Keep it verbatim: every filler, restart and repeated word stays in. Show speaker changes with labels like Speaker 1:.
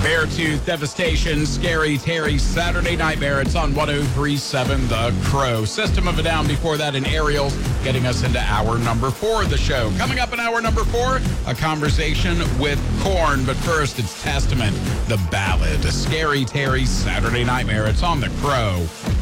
Speaker 1: Beartooth Devastation, Scary Terry, Saturday Nightmare. It's on one oh three point seven The Crow. System of a Down before that in Aerials, getting us into hour number four of the show. Coming up in hour number four, a conversation with Korn. But first, it's Testament, the ballad. Scary Terry, Saturday Nightmare. It's on The Crow.